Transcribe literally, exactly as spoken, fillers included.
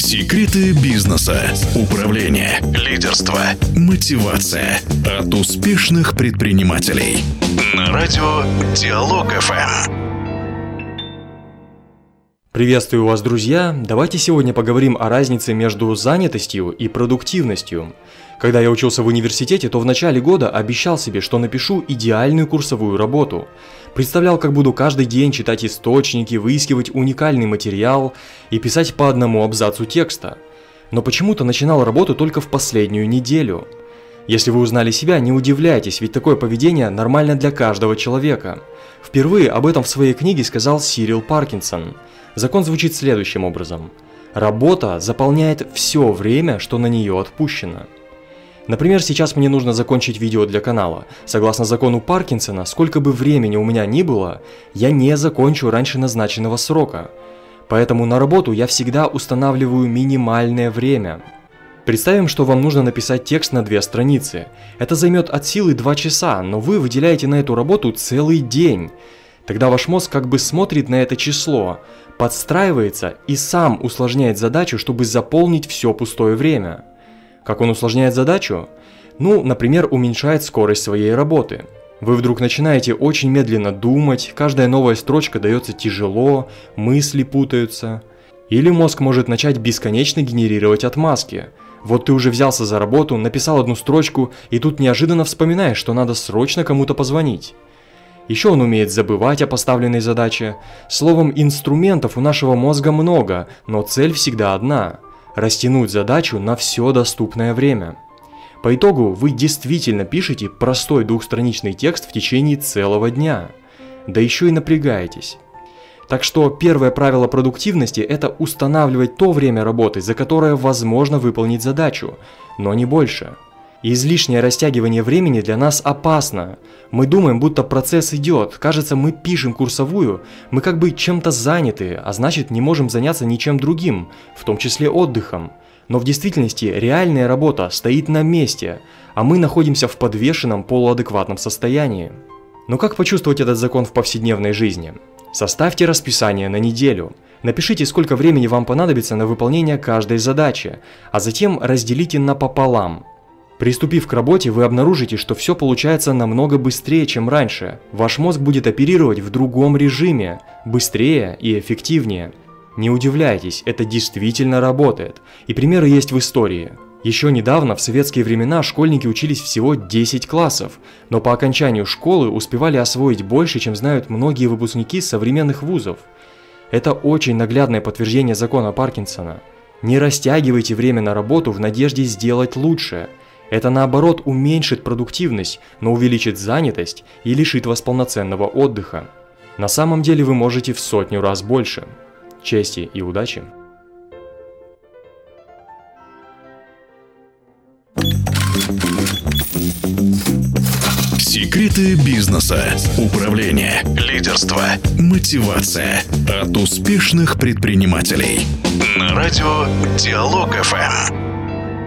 Секреты бизнеса, управления, лидерства, мотивация от успешных предпринимателей. На радио Диалог эф эм. Приветствую вас, друзья! Давайте сегодня поговорим о разнице между занятостью и продуктивностью. Когда я учился в университете, то в начале года обещал себе, что напишу идеальную курсовую работу. Представлял, как буду каждый день читать источники, выискивать уникальный материал и писать по одному абзацу текста. Но почему-то начинал работу только в последнюю неделю. Если вы узнали себя, не удивляйтесь, ведь такое поведение нормально для каждого человека. Впервые об этом в своей книге сказал Сирил Паркинсон. Закон звучит следующим образом. Работа заполняет все время, что на нее отпущено. Например, сейчас мне нужно закончить видео для канала. Согласно закону Паркинсона, сколько бы времени у меня ни было, я не закончу раньше назначенного срока. Поэтому на работу я всегда устанавливаю минимальное время. Представим, что вам нужно написать текст на две страницы. Это займет от силы два часа, но вы выделяете на эту работу целый день. Тогда ваш мозг как бы смотрит на это число, подстраивается и сам усложняет задачу, чтобы заполнить все пустое время. Как он усложняет задачу? Ну, например, уменьшает скорость своей работы. Вы вдруг начинаете очень медленно думать, каждая новая строчка дается тяжело, мысли путаются. Или мозг может начать бесконечно генерировать отмазки. Вот ты уже взялся за работу, написал одну строчку, и тут неожиданно вспоминаешь, что надо срочно кому-то позвонить. Еще он умеет забывать о поставленной задаче. Словом, инструментов у нашего мозга много, но цель всегда одна – растянуть задачу на все доступное время. По итогу вы действительно пишете простой двухстраничный текст в течение целого дня. Да еще и напрягаетесь. Так что первое правило продуктивности – это устанавливать то время работы, за которое возможно выполнить задачу, но не больше. Излишнее растягивание времени для нас опасно. Мы думаем, будто процесс идет, кажется, мы пишем курсовую, мы как бы чем-то заняты, а значит не можем заняться ничем другим, в том числе отдыхом. Но в действительности реальная работа стоит на месте, а мы находимся в подвешенном полуадекватном состоянии. Но как почувствовать этот закон в повседневной жизни? Составьте расписание на неделю. Напишите, сколько времени вам понадобится на выполнение каждой задачи, а затем разделите напополам. Приступив к работе, вы обнаружите, что все получается намного быстрее, чем раньше. Ваш мозг будет оперировать в другом режиме, быстрее и эффективнее. Не удивляйтесь, это действительно работает. И примеры есть в истории. Еще недавно, в советские времена, школьники учились всего десять классов, но по окончанию школы успевали освоить больше, чем знают многие выпускники современных вузов. Это очень наглядное подтверждение закона Паркинсона. Не растягивайте время на работу в надежде сделать лучше. Это наоборот уменьшит продуктивность, но увеличит занятость и лишит вас полноценного отдыха. На самом деле вы можете в сотню раз больше. Чести и удачи! Секреты бизнеса, управления, лидерства, мотивация от успешных предпринимателей. На радио Диалог эф эм.